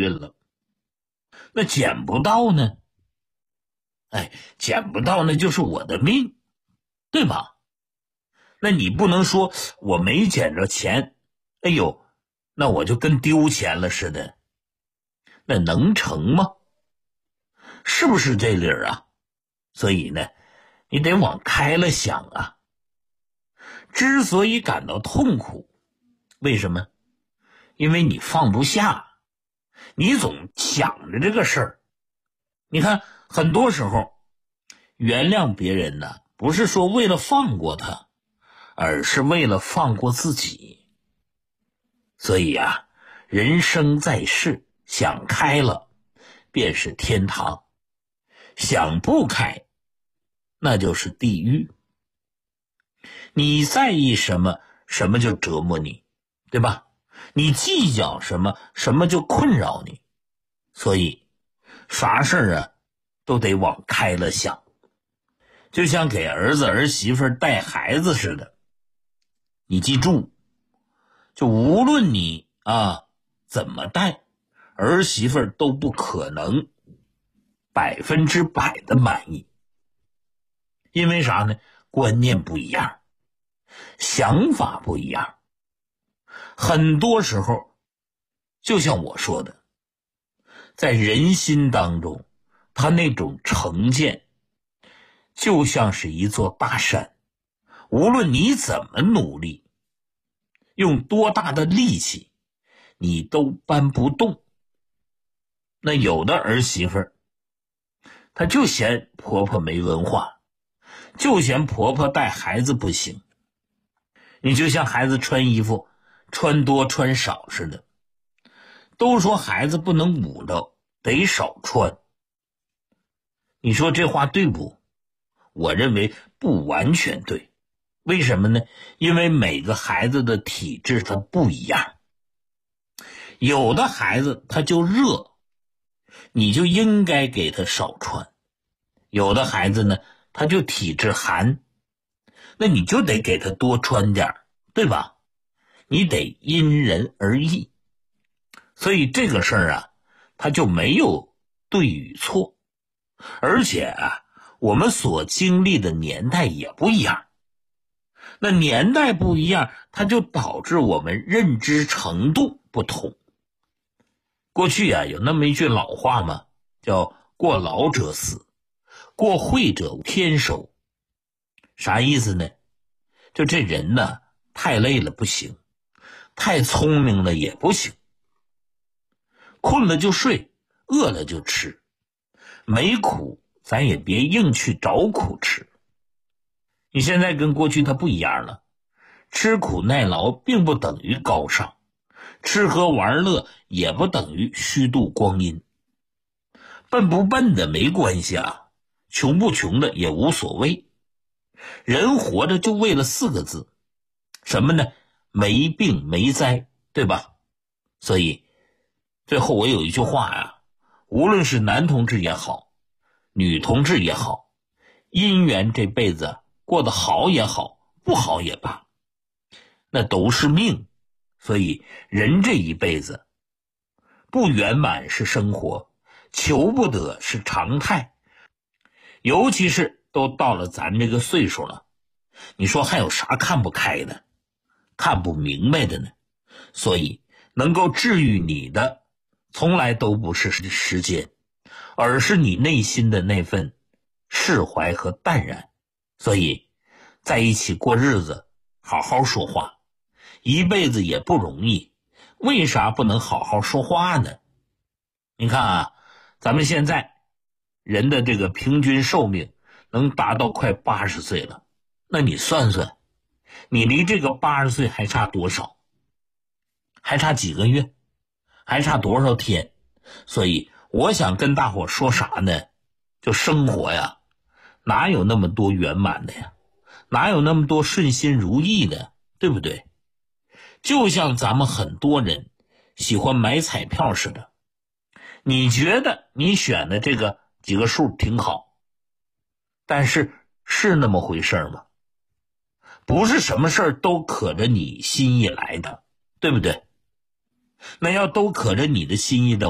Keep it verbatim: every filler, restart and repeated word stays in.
孕了。那捡不到呢？哎，捡不到那就是我的命，对吧？那你不能说我没捡着钱，哎呦，那我就跟丢钱了似的，那能成吗？是不是这理儿啊？所以呢，你得往开了想啊。之所以感到痛苦，为什么？因为你放不下，你总想着这个事儿。你看，很多时候原谅别人呢，不是说为了放过他，而是为了放过自己。所以啊，人生在世，想开了便是天堂，想不开那就是地狱。你在意什么，什么就折磨你，对吧？你计较什么，什么就困扰你。所以啥事儿啊都得往开了想，就像给儿子儿媳妇带孩子似的。你记住，就无论你啊怎么带，儿媳妇都不可能百分之百的满意。因为啥呢？观念不一样，想法不一样。很多时候就像我说的，在人心当中，他那种成见就像是一座大山，无论你怎么努力，用多大的力气，你都搬不动。那有的儿媳妇她就嫌婆婆没文化，就嫌婆婆带孩子不行。你就像孩子穿衣服穿多穿少似的，都说孩子不能捂着，得少穿。你说这话对不？我认为不完全对。为什么呢？因为每个孩子的体质它不一样，有的孩子他就热，你就应该给他少穿；有的孩子呢，他就体质寒，那你就得给他多穿点，对吧？你得因人而异。所以这个事儿啊，它就没有对与错，而且啊，我们所经历的年代也不一样。那年代不一样，它就导致我们认知程度不同。过去啊，有那么一句老话嘛，叫过劳者死，过会者天收。啥意思呢？就这人呢，太累了不行，太聪明了也不行，困了就睡，饿了就吃，没苦咱也别硬去找苦吃。你现在跟过去它不一样了，吃苦耐劳并不等于高尚，吃喝玩乐也不等于虚度光阴。笨不笨的没关系啊，穷不穷的也无所谓。人活着就为了四个字，什么呢？没病没灾，对吧？所以最后我有一句话呀，无论是男同志也好，女同志也好，姻缘这辈子过得好也好，不好也罢，那都是命。所以人这一辈子不圆满是生活，求不得是常态。尤其是都到了咱这个岁数了，你说还有啥看不开的，看不明白的呢？所以能够治愈你的从来都不是时间，而是你内心的那份释怀和淡然。所以在一起过日子，好好说话，一辈子也不容易，为啥不能好好说话呢？你看啊，咱们现在人的这个平均寿命能达到快八十岁了，那你算算，你离这个八十岁还差多少？还差几个月？还差多少天？所以我想跟大伙说啥呢？就生活呀，哪有那么多圆满的呀？哪有那么多顺心如意的，对不对？就像咱们很多人喜欢买彩票似的，你觉得你选的这个几个数挺好，但是是那么回事吗？不是什么事儿都可着你心意来的，对不对？那要都可着你的心意的